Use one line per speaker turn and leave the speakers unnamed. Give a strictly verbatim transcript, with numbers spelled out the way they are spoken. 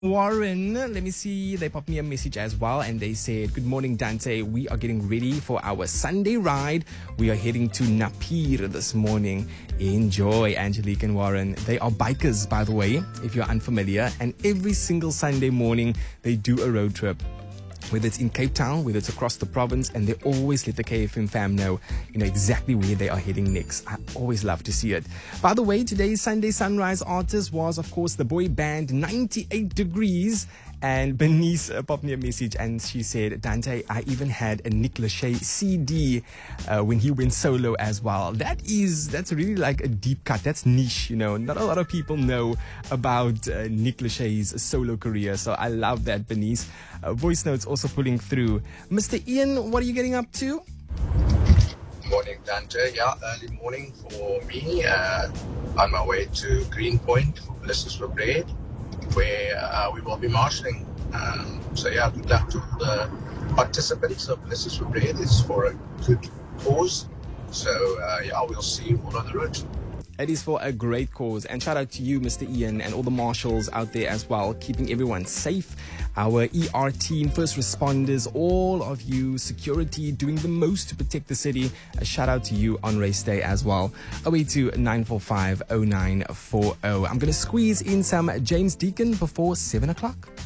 Warren, let me see. They popped me a message as well and they said, "Good morning, Dante. We are getting ready for our Sunday ride. We are heading to Napier this morning. Enjoy." Angelique and Warren. They are bikers, by the way, if you're unfamiliar. And every single Sunday morning, they do a road trip. Whether it's in Cape Town, whether it's across the province, and they always let the K F M fam know, you know, exactly where they are heading next. I always love to see it. By the way, today's Sunday Sunrise artist was, of course, the boy band ninety-eight Degrees. And Bernice uh, popped me a message and she said, "Dante, I even had a Nick Lachey C D uh, when he went solo as well." That is, that's really like a deep cut. That's niche, you know. Not a lot of people know about uh, Nick Lachey's solo career. So I love that, Bernice. Uh, voice notes also pulling through. Mister Ian, what are you getting up to?
Morning, Dante. Yeah, early morning for me. Uh, on my way to Greenpoint for Blessings for Bread, where uh, we will be marshalling. Um, so yeah, good luck to the participants of Blessings for Bread. It's for a good cause. So uh, yeah, we'll see you all on the road.
It is for a great cause. And shout out to you, Mister Ian, and all the marshals out there as well, keeping everyone safe. Our E R team, first responders, all of you, security, doing the most to protect the city. A shout out to you on race day as well. oh eight two, nine four five, oh nine four oh. I'm going to squeeze in some James Deacon before seven o'clock.